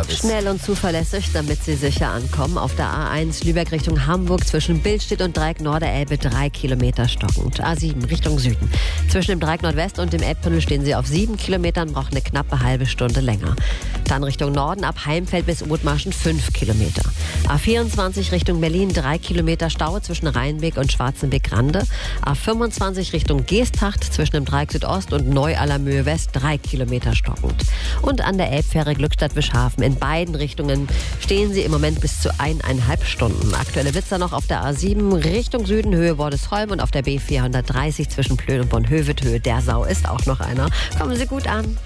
Verkehrsservice. Schnell und zuverlässig, damit Sie sicher ankommen. Auf der A1 Lübeck Richtung Hamburg zwischen Billstedt und Dreieck Norderelbe 3 Kilometer stockend. A7 Richtung Süden. Zwischen dem Dreieck Nordwest und dem Elbtunnel stehen Sie auf 7 Kilometern, brauchen eine knappe halbe Stunde länger. Dann Richtung Norden ab Heimfeld bis Othmarschen 5 Kilometer. A24 Richtung Berlin 3 Kilometer Stau zwischen Rheinbeck und Schwarzenbeck-Rande. A25 Richtung Geesthacht zwischen dem Dreieck Südost und Neu-Allermöhe West 3 Kilometer stockend. Und an der Elbfähre Glückstadt-Wischhafen in beiden Richtungen stehen Sie im Moment bis zu 1,5 Stunden. Aktuelle Witzer noch auf der A7 Richtung Süden, Höhe Wordesholm, und auf der B430 zwischen Plön und Bonhöved, Höhe der Sau ist auch noch einer. Kommen Sie gut an.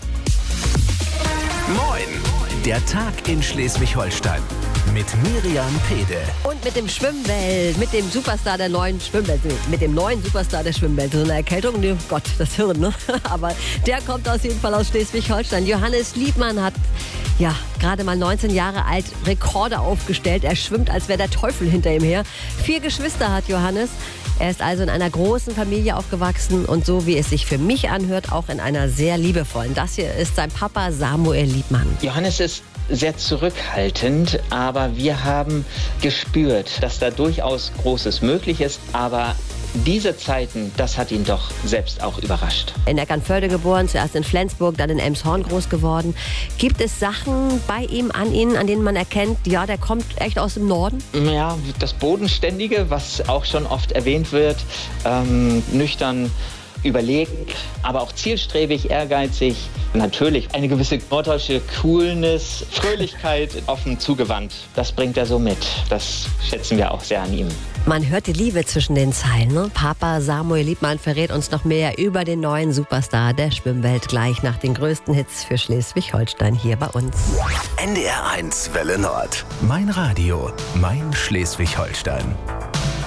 Moin, der Tag in Schleswig-Holstein mit Miriam Pede. Und mit dem Schwimmwelt, mit dem Superstar der neuen Schwimmwelt, mit dem neuen Superstar der Schwimmwelt. So eine Erkältung, oh Gott, das Hirn, ne? Aber der kommt auf jeden Fall aus Schleswig-Holstein. Johannes Liebmann hat, ja, gerade mal 19 Jahre alt, Rekorde aufgestellt. Er schwimmt, als wäre der Teufel hinter ihm her. 4 Geschwister hat Johannes. Er ist also in einer großen Familie aufgewachsen und so wie es sich für mich anhört, auch in einer sehr liebevollen. Das hier ist sein Papa Samuel Liebmann. Johannes ist sehr zurückhaltend, aber wir haben gespürt, dass da durchaus Großes möglich ist, aber diese Zeiten, das hat ihn doch selbst auch überrascht. In Eckernförde geboren, zuerst in Flensburg, dann in Elmshorn groß geworden. Gibt es Sachen bei ihm, an denen man erkennt, ja, der kommt echt aus dem Norden? Ja, das Bodenständige, was auch schon oft erwähnt wird, nüchtern, überlegt, aber auch zielstrebig, ehrgeizig. Natürlich eine gewisse norddeutsche Coolness, Fröhlichkeit, offen zugewandt. Das bringt er so mit. Das schätzen wir auch sehr an ihm. Man hört die Liebe zwischen den Zeilen. Ne? Papa Samuel Liebmann verrät uns noch mehr über den neuen Superstar der Schwimmwelt gleich nach den größten Hits für Schleswig-Holstein hier bei uns. NDR 1 Welle Nord. Mein Radio, mein Schleswig-Holstein.